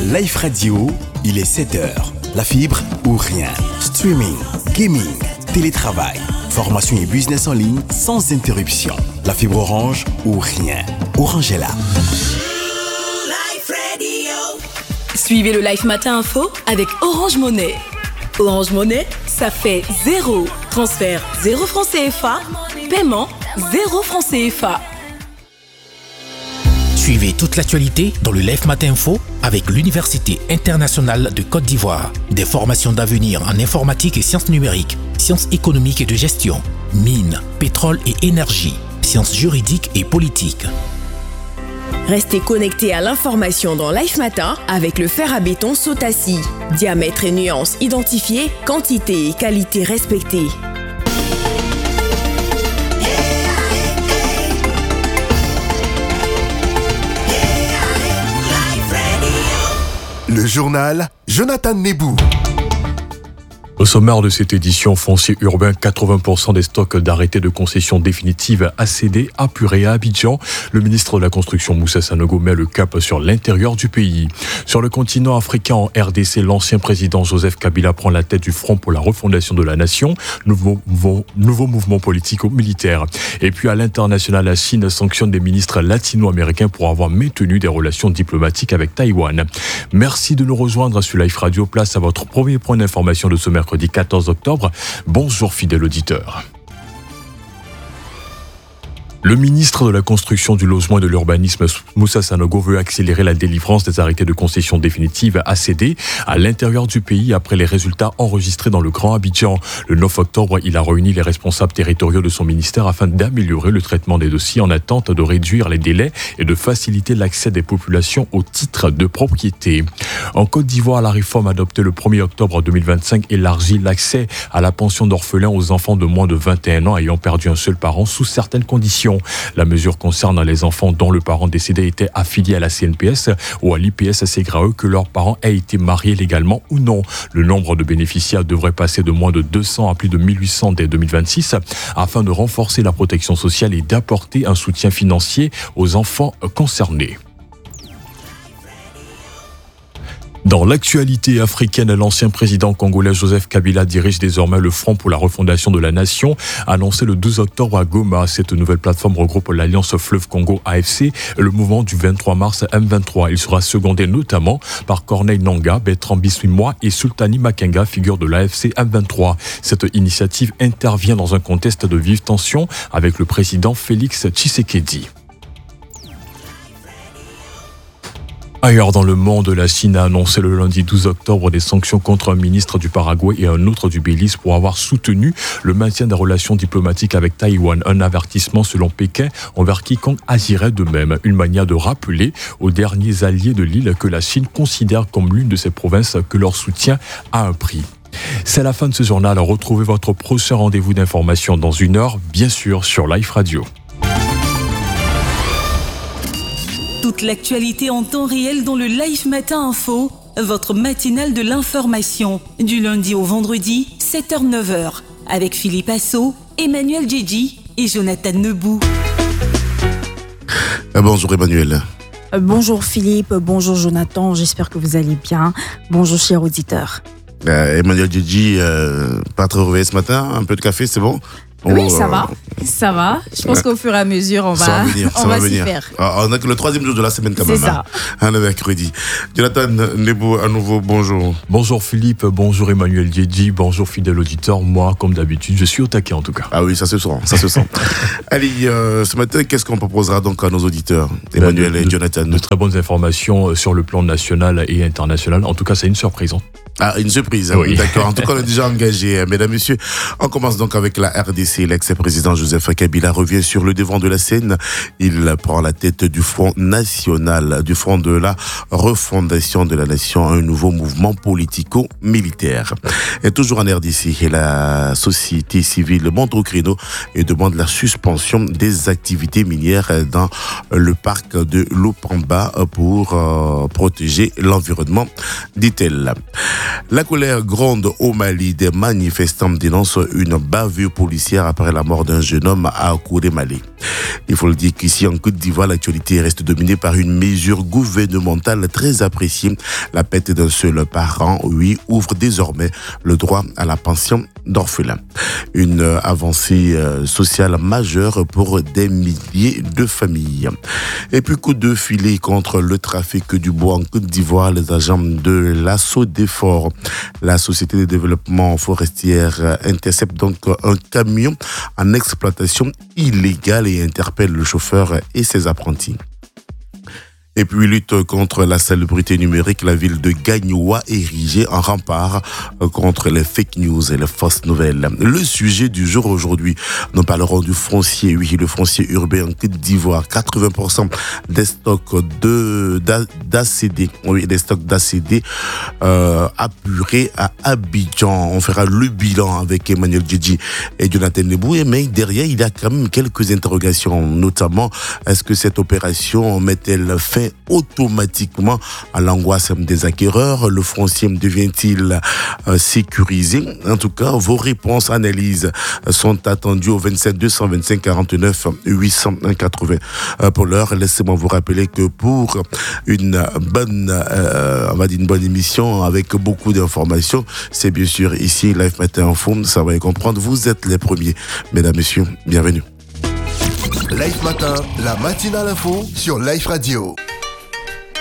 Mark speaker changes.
Speaker 1: Life Radio, il est 7h. La fibre ou rien. Streaming, gaming, télétravail, formation et business en ligne sans interruption. La fibre Orange ou rien. Orange est là.
Speaker 2: Life Radio.
Speaker 3: Suivez le Life Matin Info avec Orange Money. Orange Money, ça fait 0. Transfert 0 francs CFA. Paiement 0 francs CFA.
Speaker 4: Suivez toute l'actualité dans le Life Matin Info avec l'Université internationale de Côte d'Ivoire. Des formations d'avenir en informatique et sciences numériques, sciences économiques et de gestion, mines, pétrole et énergie, sciences juridiques et politiques.
Speaker 5: Restez connectés à l'information dans Life Matin avec le fer à béton Sotassi. Diamètre et nuances identifiés, quantité et qualité respectées.
Speaker 6: Le journal Jonathan Nebou.
Speaker 7: Au sommaire de cette édition, foncier urbain, 80% des stocks d'arrêtés de concession définitive à céder, apurés à Abidjan. Le ministre de la Construction, Moussa Sanogo, met le cap sur l'intérieur du pays. Sur le continent africain, en RDC, l'ancien président Joseph Kabila prend la tête du Front pour la refondation de la nation, nouveau mouvement politico-militaire. Et puis à l'international, la Chine sanctionne des ministres latino-américains pour avoir maintenu des relations diplomatiques avec Taïwan. Merci de nous rejoindre sur Life Radio. Place à votre premier point d'information de ce mercredi 14 octobre. Bonjour fidèles auditeurs. Le ministre de la Construction, du Logement et de l'Urbanisme, Moussa Sanogo, veut accélérer la délivrance des arrêtés de concession définitive ACD à l'intérieur du pays après les résultats enregistrés dans le Grand Abidjan. Le 9 octobre, il a réuni les responsables territoriaux de son ministère afin d'améliorer le traitement des dossiers en attente de réduire les délais et de faciliter l'accès des populations au titre de propriété. En Côte d'Ivoire, la réforme adoptée le 1er octobre 2025 élargit l'accès à la pension d'orphelin aux enfants de moins de 21 ans ayant perdu un seul parent sous certaines conditions. La mesure concerne les enfants dont le parent décédé était affilié à la CNPS ou à l'IPS Ségraeux, que leurs parents aient été mariés légalement ou non. Le nombre de bénéficiaires devrait passer de moins de 200 à plus de 1800 dès 2026 afin de renforcer la protection sociale et d'apporter un soutien financier aux enfants concernés. Dans l'actualité africaine, l'ancien président congolais Joseph Kabila dirige désormais le Front pour la refondation de la nation, annoncé le 12 octobre à Goma. Cette nouvelle plateforme regroupe l'Alliance Fleuve Congo AFC et le mouvement du 23 mars M23. Il sera secondé notamment par Corneille Nangaa, Bertrand Bisounoua et Sultani Makenga, figure de l'AFC M23. Cette initiative intervient dans un contexte de vive tension avec le président Félix Tshisekedi. Ailleurs dans le monde, la Chine a annoncé le lundi 12 octobre des sanctions contre un ministre du Paraguay et un autre du Belize pour avoir soutenu le maintien des relations diplomatiques avec Taïwan. Un avertissement selon Pékin envers quiconque agirait de même. Une manière de rappeler aux derniers alliés de l'île que la Chine considère comme l'une de ces provinces que leur soutien a un prix. C'est la fin de ce journal. Retrouvez votre prochain rendez-vous d'information dans une heure, bien sûr, sur Life Radio.
Speaker 3: Toute l'actualité en temps réel dans le Life Matin Info, votre matinale de l'information, du lundi au vendredi, 7h-9h, avec Philippe Assot, Emmanuel Djedji et Jonathan Nebou.
Speaker 8: Bonjour Emmanuel.
Speaker 9: Bonjour Philippe, bonjour Jonathan, j'espère que vous allez bien. Bonjour chers auditeurs.
Speaker 8: Emmanuel Djedji, pas trop réveillé ce matin, un peu de café, c'est bon?
Speaker 9: Oui, ça va. Je pense qu'au fur et à mesure, on va s'y faire.
Speaker 8: On a que le 3e jour de la semaine quand même.
Speaker 9: C'est ça.
Speaker 8: Le mercredi. Jonathan Nebou, à nouveau, bonjour.
Speaker 7: Bonjour Philippe, bonjour Emmanuel Djedji, bonjour fidèle auditeur. Moi, comme d'habitude, je suis au taquet en tout cas.
Speaker 8: Ah oui, ça se sent. Allez, ce matin, qu'est-ce qu'on proposera donc à nos auditeurs, Emmanuel et Jonathan?
Speaker 7: De très bonnes informations sur le plan national et international. En tout cas, c'est une surprise.
Speaker 8: Ah, une surprise, oui. D'accord. En tout cas, on est déjà engagé. Mesdames, messieurs, on commence donc avec la RDC. L'ex-président Joseph Kabila revient sur le devant de la scène. Il prend la tête du Front national, du Front de la refondation de la nation, un nouveau mouvement politico-militaire. Et toujours en RDC, la société civile monte au créneau et demande la suspension des activités minières dans le parc de Lopamba pour protéger l'environnement, dit-elle. La colère gronde au Mali. Des manifestants dénoncent une bavure policière après la mort d'un jeune homme à Kourémalé. Il faut le dire qu'ici, en Côte d'Ivoire, l'actualité reste dominée par une mesure gouvernementale très appréciée. La pète d'un seul parent, oui, ouvre désormais le droit à la pension d'orphelin. Une avancée sociale majeure pour des milliers de familles. Et puis, coup de filet contre le trafic du bois en Côte d'Ivoire, les agents de l'ASSODEFOR, la Société de développement forestière, interceptent donc un camion en exploitation illégale et interpelle le chauffeur et ses apprentis. Et puis, lutte contre la salubrité numérique, la ville de Gagnoua érigée en rempart contre les fake news et les fausses nouvelles. Le sujet du jour aujourd'hui, nous parlerons du foncier, oui, le foncier urbain en Côte d'Ivoire. 80% des stocks d'ACD, oui, des stocks d'ACD apurés à Abidjan. On fera le bilan avec Emmanuel Djedji et Jonathan Nebou. Mais derrière, il y a quand même quelques interrogations, notamment, est-ce que cette opération met-elle fin automatiquement à l'angoisse des acquéreurs? Le foncier devient-il sécurisé? En tout cas, vos réponses, analyses sont attendues au 27 225 49 880. Pour l'heure, laissez-moi vous rappeler que pour une bonne émission avec beaucoup d'informations, c'est bien sûr ici Life Matin Info. Ça va y comprendre. Vous êtes les premiers, mesdames, messieurs. Bienvenue.
Speaker 6: Life Matin, la matinale info sur Life Radio.